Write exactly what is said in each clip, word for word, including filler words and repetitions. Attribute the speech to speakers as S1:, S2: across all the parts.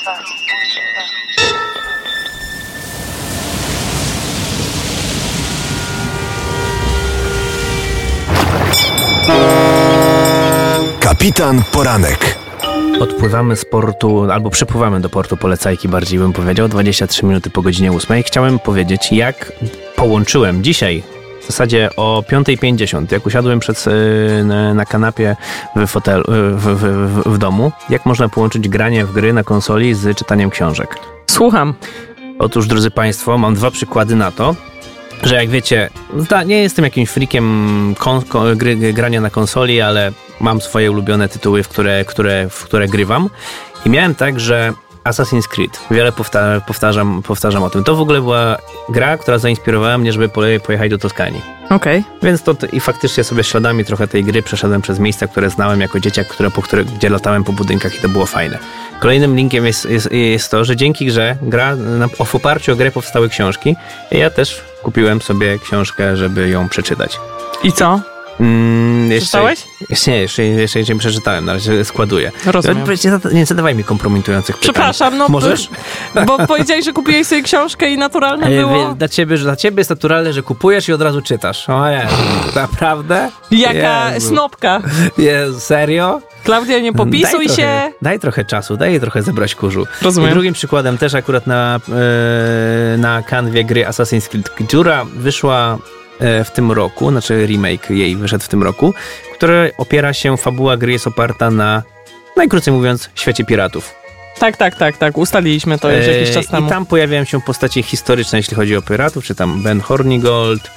S1: Kapitan Poranek.
S2: Odpływamy z portu, albo przypływamy do portu Polecajki, bardziej bym powiedział, dwadzieścia trzy minuty po godzinie ósmej. Chciałem powiedzieć, jak połączyłem dzisiaj, w zasadzie o piąta pięćdziesiąt, jak usiadłem przed, na, na kanapie w, fotelu, w, w, w, w domu, jak można połączyć granie w gry na konsoli z czytaniem książek.
S3: Słucham.
S2: Otóż, drodzy Państwo, mam dwa przykłady na to, że jak wiecie, nie jestem jakimś freakiem kon, kon, gry, grania na konsoli, ale mam swoje ulubione tytuły, w które, które, w które grywam. I miałem tak, że Assassin's Creed, wiele powtarzam, powtarzam, powtarzam o tym. To w ogóle była gra, która zainspirowała mnie, żeby pojechać do Toskanii.
S3: Okej. Okay.
S2: Więc to i faktycznie sobie śladami trochę tej gry przeszedłem przez miejsca, które znałem jako dzieciak, które, po które, gdzie latałem po budynkach i to było fajne. Kolejnym linkiem jest, jest, jest to, że dzięki grze, gra, na, w oparciu o grę powstały książki. I ja też kupiłem sobie książkę, żeby ją przeczytać.
S3: I co?
S2: Mm, jeszcze,
S3: Przeczytałeś?
S2: Jeszcze nie, jeszcze, jeszcze, jeszcze nie przeczytałem, na razie składuję.
S3: Rozumiem.
S2: Nie zadawaj mi kompromitujących pytań.
S3: Przepraszam, no
S2: możesz?
S3: Bo powiedziałeś, że kupiłeś sobie książkę i naturalne było.
S2: Dla ciebie, dla ciebie jest naturalne, że kupujesz i od razu czytasz. O Jezu, naprawdę?
S3: Jaka
S2: Jezu.
S3: snopka.
S2: Jezu, serio?
S3: Klaudia, nie popisuj
S2: daj
S3: się.
S2: Trochę, daj trochę czasu, daj jej trochę zebrać kurzu.
S3: Rozumiem.
S2: I drugim przykładem też akurat na, yy, na kanwie gry Assassin's Creed, która wyszła w tym roku, znaczy remake jej wyszedł w tym roku, który opiera się, fabuła gry jest oparta na, najkrócej mówiąc, świecie piratów.
S3: Tak, tak, tak, tak. Ustaliliśmy to już e, jakiś czas temu.
S2: I tam pojawiają się postacie historyczne, jeśli chodzi o piratów, czy tam Ben Hornigold,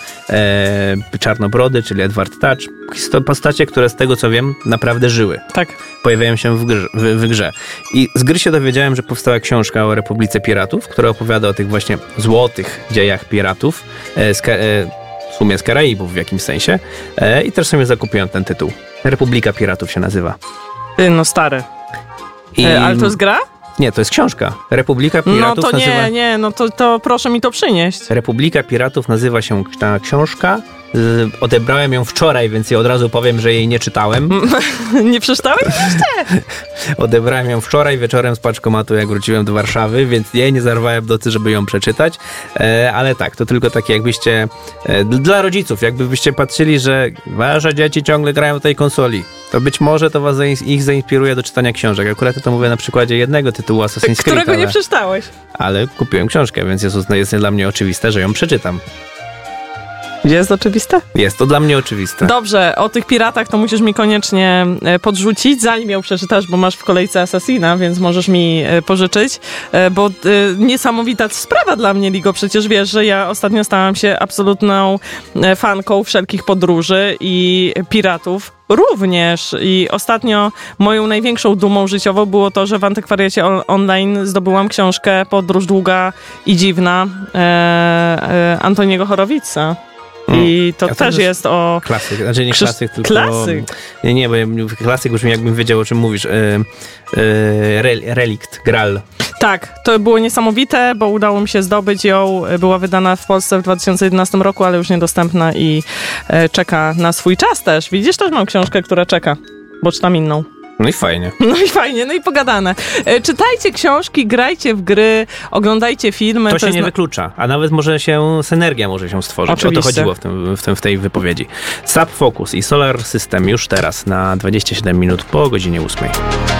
S2: e, Czarnobrody, czyli Edward Touch. Postacie, które z tego co wiem, naprawdę żyły.
S3: Tak.
S2: Pojawiają się w grze, w, w grze. I z gry się dowiedziałem, że powstała książka o Republice Piratów, która opowiada o tych właśnie złotych dziejach piratów, e, ska, e, w sumie z Karaibów w jakimś sensie. E, I też sobie zakupiłem ten tytuł. Republika Piratów się nazywa.
S3: Ty, no stary. I... E, ale to jest gra?
S2: Nie, to jest książka. Republika Piratów
S3: No to
S2: nazywa...
S3: nie, nie, no to, to proszę mi to przynieść.
S2: Republika Piratów nazywa się ta książka. Odebrałem ją wczoraj, więc ja od razu powiem, że jej nie czytałem.
S3: Nie przeczytałeś jeszcze?
S2: Odebrałem ją wczoraj wieczorem z paczkomatu, jak wróciłem do Warszawy, więc jej nie zarwałem doty, żeby ją przeczytać. E, ale tak, to tylko takie jakbyście... E, dla rodziców, jakbyście patrzyli, że wasze dzieci ciągle grają w tej konsoli, to być może to was ich zainspiruje do czytania książek. Akurat to mówię na przykładzie jednego tytułu Assassin's Creed.
S3: Którego
S2: ale,
S3: nie przeczytałeś.
S2: Ale kupiłem książkę, więc jest, jest dla mnie oczywiste, że ją przeczytam.
S3: Jest oczywiste?
S2: Jest to dla mnie oczywiste.
S3: Dobrze, o tych piratach to musisz mi koniecznie podrzucić, zanim ją przeczytasz, bo masz w kolejce Assassina, więc możesz mi pożyczyć, bo niesamowita sprawa dla mnie, Ligo, przecież wiesz, że ja ostatnio stałam się absolutną fanką wszelkich podróży i piratów również. I ostatnio moją największą dumą życiową było to, że w Antykwariacie Online zdobyłam książkę Podróż długa i dziwna e, e, Antoniego Horowica. I to, to też jest o...
S2: Klasyk, znaczy nie
S3: Krzyż...
S2: klasyk, tylko...
S3: Klasyk?
S2: Nie, nie, bo ja, klasyk brzmi jakbym wiedział, o czym mówisz. E, e, rel, relikt, Graal.
S3: Tak, to było niesamowite, bo udało mi się zdobyć ją. Była wydana w Polsce w dwa tysiące jedenastym roku, ale już niedostępna i e, czeka na swój czas też. Widzisz, też mam książkę, która czeka, bo czytam inną.
S2: No i fajnie.
S3: No i fajnie, no i pogadane. E, czytajcie książki, grajcie w gry, oglądajcie filmy.
S2: To,
S3: to
S2: się
S3: jest
S2: nie
S3: na...
S2: wyklucza, a nawet może się, synergia może się stworzyć.
S3: Oczywiście.
S2: O to chodziło w, tym, w, tym, w tej wypowiedzi. Sub Focus i Solar System już teraz na dwadzieścia siedem minut po godzinie ósmej.